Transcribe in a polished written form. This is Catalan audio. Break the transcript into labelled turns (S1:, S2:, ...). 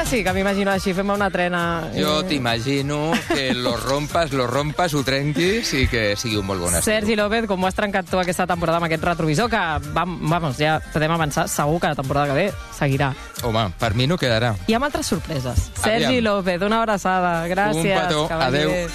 S1: sí, que m'imagino així, fem una trena.
S2: Jo t'imagino que lo rompas, ho trenquis i que sigui un molt bon estiu.
S1: Sergi López, com ho has trencat tu aquesta temporada amb aquest retrovisor, que, vamos, ja podem avançar, segur que la temporada que ve seguirà.
S2: Home, per mi no quedarà.
S1: I amb altres sorpreses. Sergi López, una abraçada. Gràcies.
S2: Un petó. Adéu.